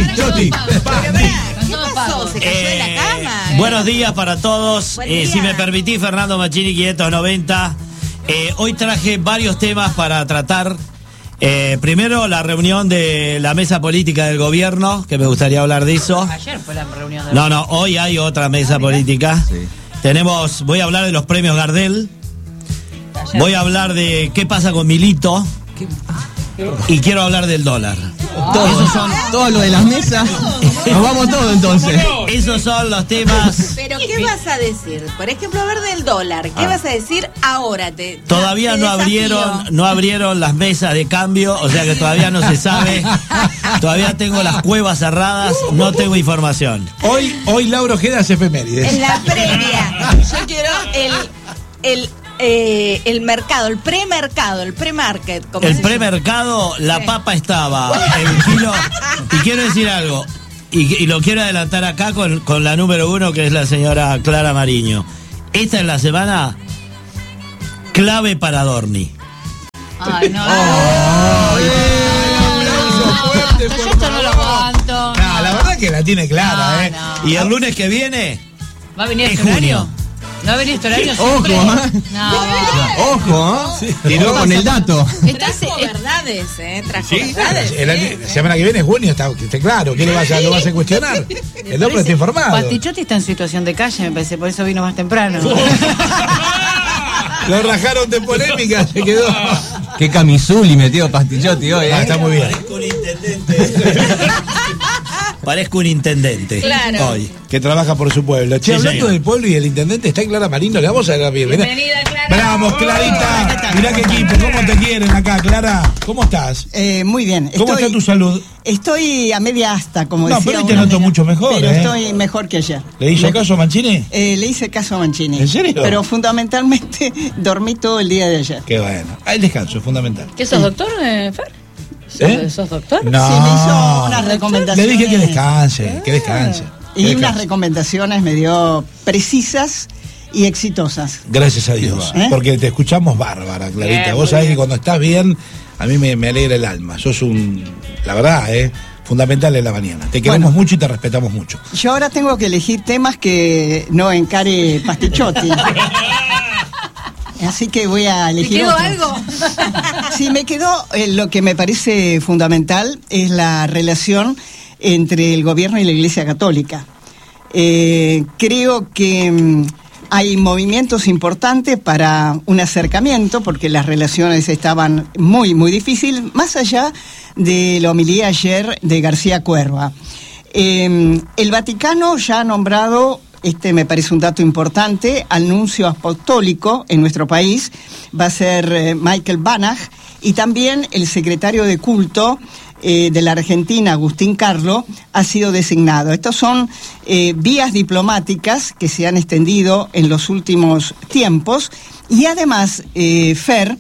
Choti. ¿Qué pasó? ¿Se cayó de la cama? Buenos días para todos. Buen día. Si me permitís, Fernando Machini, 590. Hoy traje varios temas para tratar. Primero, la reunión de la mesa política del gobierno, que me gustaría hablar de eso. Ayer fue la reunión de... No, hoy hay otra mesa política. Sí. Voy a hablar de los premios Gardel. Ayer. Voy a hablar de qué pasa con Milito. Y quiero hablar del dólar. Todo lo de las mesas. Nos vamos todos entonces. Esos son los temas. Pero ¿qué vas a decir? Por ejemplo, a ver del dólar. ¿Qué vas a decir ahora? Todavía te no abrieron las mesas de cambio, o sea que todavía no se sabe. Todavía tengo las cuevas cerradas, no tengo información. Hoy Laura Ojeda hace efemérides. En la previa. Yo quiero el mercado, el premercado, el premarket. El premercado, la papa estaba el kilo. Y quiero decir algo, y lo quiero adelantar acá con la número 1, que es la señora Clara Mariño. Esta es la semana clave para Dorni. Ay, no. Fuerte, Yo esto no lo aguanto. No, la verdad que la tiene clara, No. Y el lunes que viene ¿Va a venir es este horario? junio. ¿No va a venir este horario Ojo, siempre? ¿eh? No. Ojo, Tiró con el dato. Trajo verdades, trajo Sí, verdades. la semana que viene es junio, está claro. ¿Qué lo vas a cuestionar? El hombre está informado. Pastichotti está en situación de calle, me parece, por eso vino más temprano. Lo rajaron de polémica, se quedó. Qué camisuli metió Pastichotti hoy, Está muy bien. Parezco un intendente. Parezco un intendente. Claro. Hoy. Que trabaja por su pueblo. Che, Sí, hablando señor. del pueblo y el intendente, está Clara Mariño, le vamos a dar la bienvenida. Bienvenida, Clara. Vamos, Clarita. Mirá qué equipo, cómo te quieren acá, Clara. ¿Cómo estás? Muy bien. ¿Cómo está tu salud? Estoy a media asta, como No, decía pero hoy te una noto amiga. mucho mejor, Pero ¿eh? estoy mejor que ayer. ¿Le hizo caso a Mancini? Le hice caso a Mancini. ¿En serio? Pero fundamentalmente dormí todo el día de ayer. Qué bueno. El descanso es fundamental. ¿Qué sos doctor, Fer? ¿Sos doctor? No. Sí, me hizo unas recomendaciones. Le dije que descanse, que descanse. que Y unas descanse. recomendaciones me dio precisas y exitosas. Gracias a Dios. ¿Eh? Porque te escuchamos bárbara, Clarita. Bien, Vos muy sabés bien. que cuando estás bien, a mí me alegra el alma. Sos la verdad, fundamental en la mañana. Te queremos Bueno. mucho y te respetamos mucho. Yo ahora tengo que elegir temas que no encare Pastichotti. Así que voy a ¿Te elegir quedó otro. algo? Sí, me quedó lo que me parece fundamental es la relación entre el gobierno y la Iglesia Católica. Creo que hay movimientos importantes para un acercamiento, porque las relaciones estaban muy, muy difíciles, más allá de la homilía ayer de García Cuerva. El Vaticano ya ha nombrado, me parece un dato importante, al nuncio apostólico en nuestro país, va a ser Michael Banach, y también el secretario de culto de la Argentina, Agustín Carlo, ha sido designado. Estas son vías diplomáticas que se han extendido en los últimos tiempos, y además, Fer,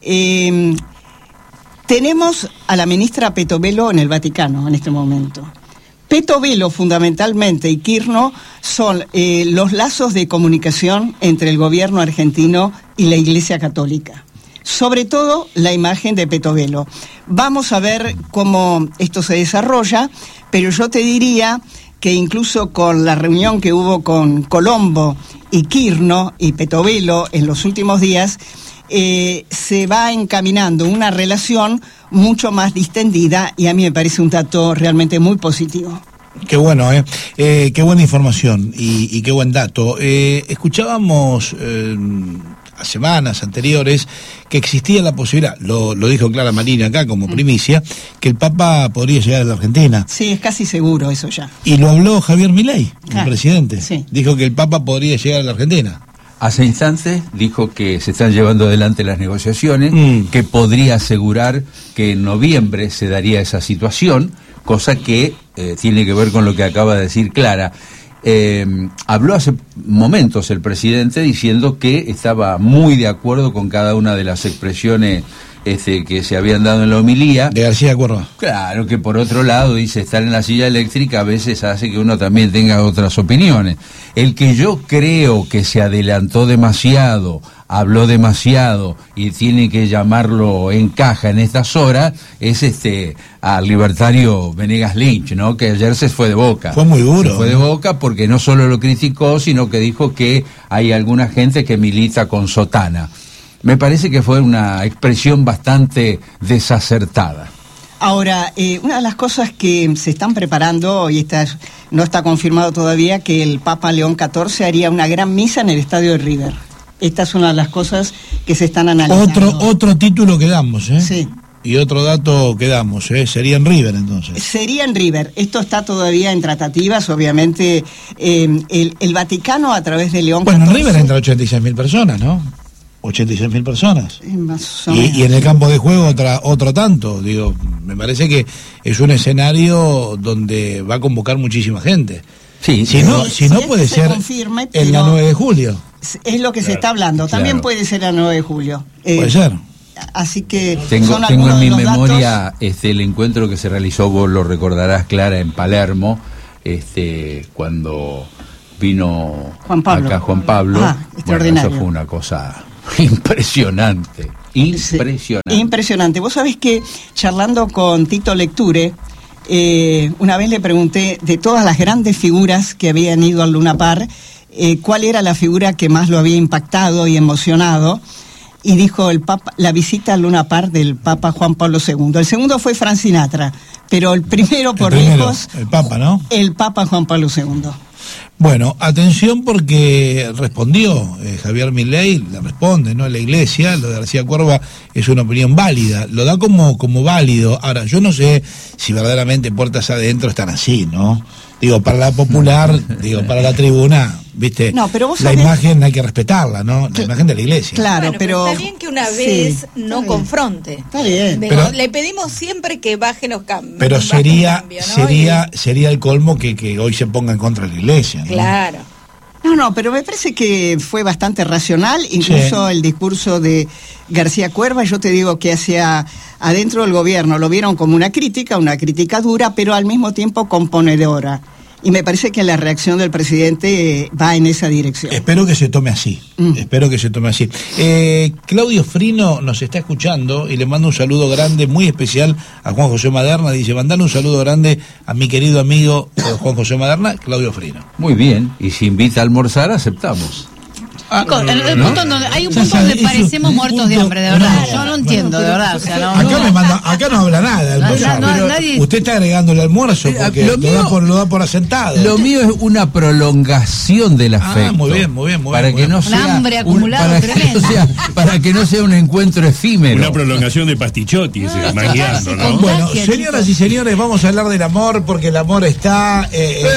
tenemos a la ministra Petovelo en el Vaticano en este momento. Petovelo fundamentalmente y Kirchner son los lazos de comunicación entre el gobierno argentino y la Iglesia Católica. Sobre todo la imagen de Petovelo. Vamos a ver cómo esto se desarrolla, pero yo te diría que incluso con la reunión que hubo con Colombo y Kirchner y Petovelo en los últimos días, se va encaminando una relación mucho más distendida, y a mí me parece un dato realmente muy positivo. Qué bueno, qué buena información y qué buen dato. Escuchábamos a semanas anteriores que existía la posibilidad, lo dijo Clara Mariño acá como primicia, que el Papa podría llegar a la Argentina. Sí, es casi seguro eso ya. Y lo habló Javier Milei, el Claro, presidente. sí. Dijo que el Papa podría llegar a la Argentina. Hace instantes dijo que se están llevando adelante las negociaciones, que podría asegurar que en noviembre se daría esa situación, cosa que tiene que ver con lo que acaba de decir Clara. Habló hace momentos el presidente diciendo que estaba muy de acuerdo con cada una de las expresiones que se habían dado en la homilía. De García Cuerva. Claro que por otro lado, dice, estar en la silla eléctrica a veces hace que uno también tenga otras opiniones. El que yo creo que se adelantó demasiado habló demasiado y tiene que llamarlo en caja en estas horas, es al libertario Venegas Lynch, ¿no? Que ayer se fue de Boca. Fue muy duro. Se fue de Boca porque no solo lo criticó, sino que dijo que hay alguna gente que milita con sotana. Me parece que fue una expresión bastante desacertada. Ahora, una de las cosas que se están preparando, y no está confirmado todavía, que el Papa León XIV haría una gran misa en el estadio de River. Esta es una de las cosas que se están analizando. Otro título que damos, ¿eh? Sí. Y otro dato que damos, sería en River entonces. Sería en River. Esto está todavía en tratativas, obviamente. El Vaticano a través de León XIV... Bueno, en River entran 86.000 personas, ¿no? 86.000 personas. Más o menos. Y en el campo de juego otro tanto. Digo, me parece que es un escenario donde va a convocar muchísima gente. Sí, si no puede ser confirme, en la 9 de julio. Es lo que se está hablando. También puede ser la 9 de julio. Puede ser. Así que tengo en mi memoria datos. El encuentro que se realizó, vos lo recordarás, Clara, en Palermo, cuando vino acá Juan Pablo. Extraordinario. Eso fue una cosa impresionante. Impresionante. Vos sabés que charlando con Tito Lecture, una vez le pregunté de todas las grandes figuras que habían ido al Luna Park, cuál era la figura que más lo había impactado y emocionado, y dijo la visita al Luna Park del Papa Juan Pablo II. El segundo fue Frank Sinatra, pero el primero por lejos, el Papa, ¿no? El Papa Juan Pablo II. Bueno, atención porque respondió Javier Milei, le responde, ¿no? La Iglesia, lo de García Cuerva es una opinión válida, lo da como válido. Ahora, yo no sé si verdaderamente puertas adentro están así, ¿no? Digo, para la popular, para la tribuna, ¿viste? No, pero vos la imagen hay que respetarla, ¿no? La imagen de la Iglesia. Claro, bueno, pero está bien que una vez no confronte. Está bien. Pero, le pedimos siempre que bajen los cambios. Pero sería el colmo que hoy se ponga en contra de la Iglesia, ¿no? Claro. No, pero me parece que fue bastante racional, incluso el discurso de García Cuerva. Yo te digo que hacia adentro del gobierno lo vieron como una crítica dura, pero al mismo tiempo componedora. Y me parece que la reacción del presidente va en esa dirección. Espero que se tome así. Claudio Frino nos está escuchando y le mando un saludo grande, muy especial a Juan José Maderna. Dice, mandale un saludo grande a mi querido amigo Juan José Maderna, Claudio Frino. Muy bien, y si invita a almorzar, aceptamos. Chicos, hay un punto donde parecemos muertos de hambre, de verdad. Yo no entiendo, de verdad. O sea, acá no habla nada. Pero usted está agregando el almuerzo porque lo da por asentado. Lo mío es una prolongación del afecto. Muy bien. Para que no sea hambre acumulado tremendo. Para que no sea un encuentro efímero. Una prolongación de pastichotti, mangueando, ¿no? Bueno, señoras y señores, vamos a hablar del amor porque el amor está...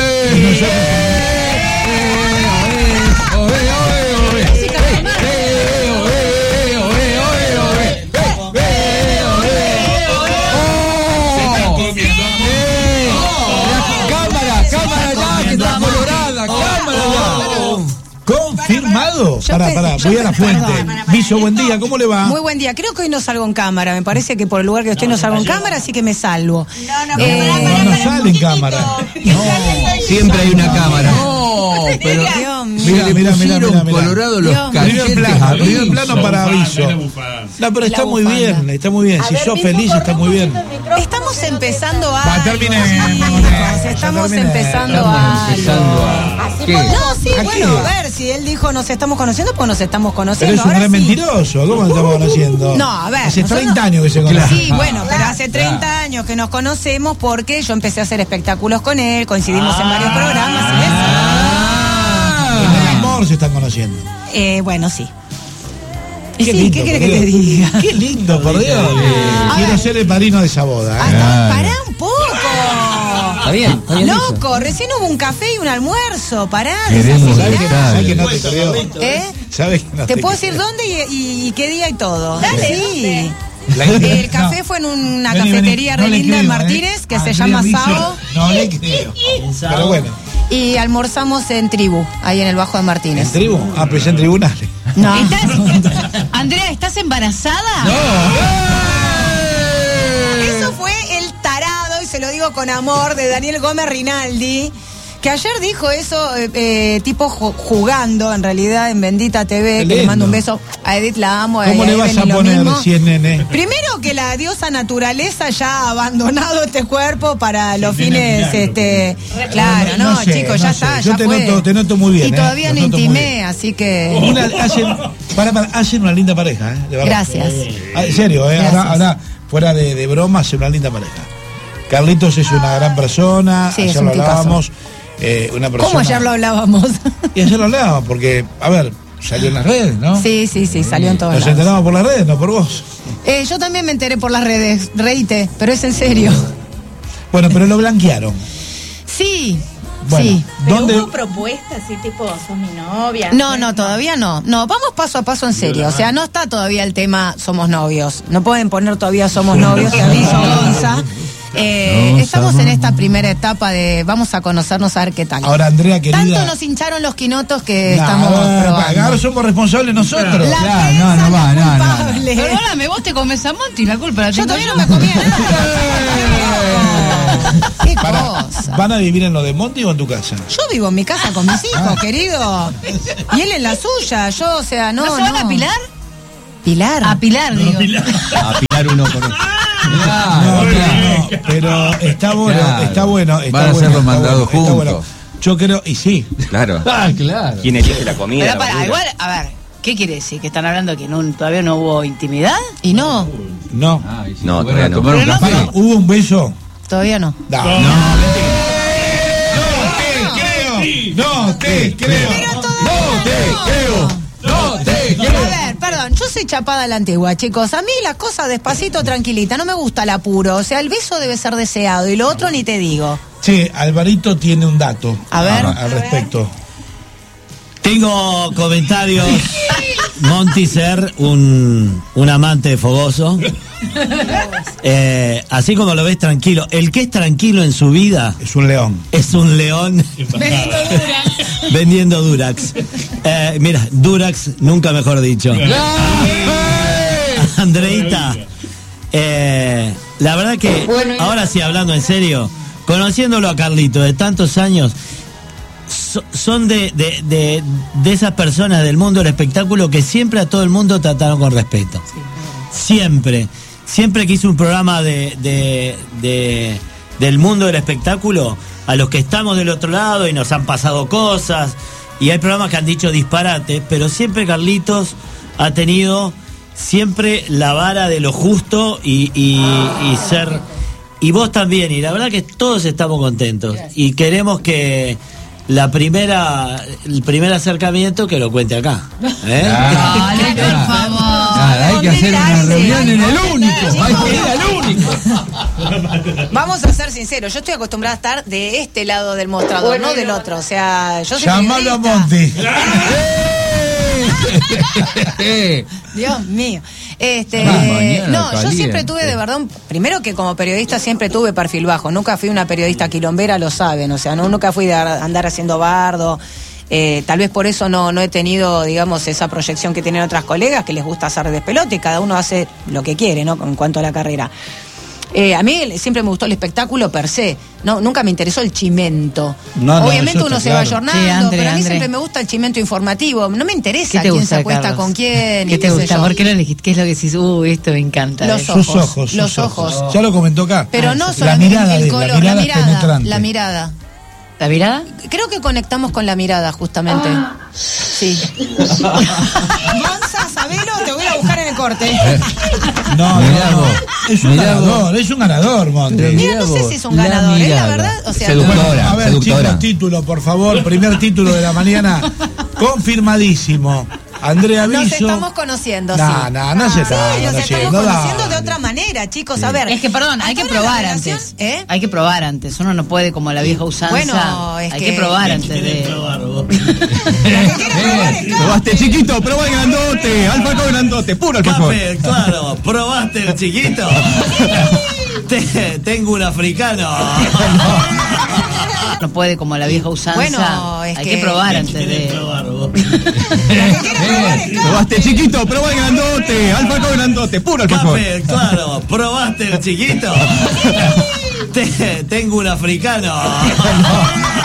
¿Confirmado? Voy a la fuente. Viso, buen día, ¿cómo le va? Muy buen día. Creo que hoy no salgo en cámara. Me parece que por el lugar que estoy no salgo en cámara, así que me salvo. No sale en cámara. Siempre hay una cámara. No, pero Mira, colorado los cachetes. Primer plano para aviso. No, pero está muy bien. Si sos feliz, está muy bien. Estamos empezando a... Estamos empezando a... ¿Qué? No, sí, bueno, a ver, si él dijo nos estamos conociendo, pues nos estamos conociendo. Pero es un gran mentiroso, ¿cómo nos estamos conociendo? No, a ver. Hace 30 años que se conocen. Sí, bueno, pero hace 30 años que nos conocemos porque yo empecé a hacer espectáculos con él, coincidimos en varios programas y eso. En el amor se están conociendo. Bueno, sí. Qué lindo, ¿qué querés que te diga? Qué lindo, por Dios. Quiero ser el padrino de esa boda. Pará un poco. Está bien. Loco, recién hubo un café y un almuerzo. Pará. ¿Sabes que no te perdió? ¿Sabes que no te puedo decir dónde y qué día y todo. Dale, sí. El café fue en una cafetería re linda en Martínez que se llama Sao. No le creo. Pero bueno. Y almorzamos en Tribu, ahí en el Bajo de Martínez. ¿En Tribu? Pues en tribunales. No. Andrea, ¿estás embarazada? No. Eso fue el tarado, y se lo digo con amor, de Daniel Gómez Rinaldi, Que ayer dijo eso, tipo jugando, en realidad, en Bendita TV, que le mando un beso a Edith, la amo. ¿Cómo le vas a poner si es nene? Primero que la diosa naturaleza ya ha abandonado este cuerpo para los fines, claro, no, sé, chicos, ya está, Yo ya fue. Te noto muy bien. Y todavía no intimé, así que... Hacen una linda pareja, de verdad. Gracias. En serio, ahora fuera de broma, hacen una linda pareja. Carlitos es una gran persona, sí, ayer lo hablábamos. Una persona... ¿Cómo ayer lo hablábamos? Y ayer lo hablábamos, porque, a ver, salió en las redes, ¿no? Sí, salió en todas las redes. Nos enteramos por las redes, no por vos. Yo también me enteré por las redes, reíte, pero es en serio. Bueno, pero lo blanquearon. Sí. Bueno, sí. ¿Dónde hubo propuestas así tipo, sos mi novia? No, todavía no. No, vamos paso a paso en serio. O sea, no está todavía el tema somos novios. No pueden poner todavía somos novios, te aviso, Gonza. Estamos en esta primera etapa de vamos a conocernos a ver qué tal. Ahora, Andrea, querida. Tanto nos hincharon los quinotos que estamos probando. Ahora somos responsables nosotros. No va. Perdóname, vos te comes a Monty, la culpa la tengo. Yo todavía no me comía nada. ¿Qué cosa? ¿Van a vivir en lo de Monty o en tu casa? Yo vivo en mi casa con mis hijos, querido. Y él en la suya. Yo, o sea, no. ¿No se van a Pilar? Pilar. A Pilar, digo. A Pilar uno por uno. No, pero está bueno, claro. Está bueno. Van a ser los mandados juntos. Bueno. Yo creo, y sí. Claro. Claro. ¿Quién elige la comida? Pero para, igual, a ver, ¿qué quiere decir? ¿Que están hablando que todavía no hubo intimidad? Y no. No. No, todavía no. Tomar un Pero café. ¿Hubo un beso? Todavía no. No te creo. A ver, perdón, yo soy chapada a la antigua, chicos. A mí las cosas despacito, tranquilita, no me gusta el apuro. O sea, el beso debe ser deseado y lo otro ni te digo. Sí, Alvarito tiene un dato A ver. al respecto. Tengo comentarios. Monty ser un amante fogoso. Así como lo ves tranquilo. El que es tranquilo en su vida Es un león. es un león vendiendo Durax. Mira, Durax, nunca mejor dicho. Andreita, la verdad que ahora sí, hablando en serio, conociéndolo a Carlito de tantos años, son de esas personas del mundo del espectáculo que siempre a todo el mundo trataron con respeto. Siempre que hizo un programa del mundo del espectáculo, a los que estamos del otro lado y nos han pasado cosas, y hay programas que han dicho disparates, pero siempre Carlitos ha tenido siempre la vara de lo justo y ser, y vos también, y la verdad que todos estamos contentos. Gracias. Y queremos que el primer acercamiento que lo cuente acá. Dale, por favor. Hay que hacer una reunión en el único. Hay que ir al único. Vamos a ser sinceros, yo estoy acostumbrada a estar de este lado del mostrador, no del otro. O sea, yo soy Llamalo a periodista. Monty. Dios mío. Mañana yo siempre tuve, de verdad, primero que como periodista siempre tuve perfil bajo. Nunca fui una periodista quilombera, lo saben. O sea, nunca fui de andar haciendo bardo. Tal vez por eso no he tenido, digamos, esa proyección que tienen otras colegas que les gusta hacer despelote y cada uno hace lo que quiere, ¿no? En cuanto a la carrera. A mí siempre me gustó el espectáculo per se. Nunca me interesó el chimento. Obviamente uno se va ayornando, sí, André, pero a mí André. siempre me gusta el chimento informativo. No me interesa ¿Qué te quién gusta, se acuesta Carlos? con quién. ¿Qué y te sé gusta? yo. ¿Por qué lo elegiste? ¿Qué es lo que decís? Esto me encanta. Los Sus ojos. Los ojos. Ya lo comentó acá. Pero no La solamente mirada el de él, color, la mirada penetrante. la mirada. ¿La mirada? Creo que conectamos con la mirada, justamente. Sí. Gonza, sabelo, te voy a buscar en el corte. No. Es un Mirá ganador, es un ganador, Monty. Mira, no sé si es un ganador, ¿eh? La verdad, o sea, Seductora. A ver, seductora. chicos, título, por favor. Primer título de la mañana. Confirmadísimo. Andrea nos Viso. estamos conociendo, No sí. se está Sí, nos estamos conociendo. conociendo de otra manera, chicos. A ver. Es que, perdón, hay que acá la probar relación, antes. ¿eh? Hay que probar antes. Uno no puede, como la vieja usanza. Bueno, es hay que- que probar antes de... Probaste chiquito, probá el grandote. Alfalfa grandote, puro alfajor. Cape, claro, ¿probaste el chiquito? Tengo un africano. No puede, como la vieja usanza. Bueno, es hay que- que probar antes de... Probaste chiquito, probá el grandote. Alfalfa grandote, puro alfajor. Cape, claro, ¿probaste el chiquito? Tengo un africano.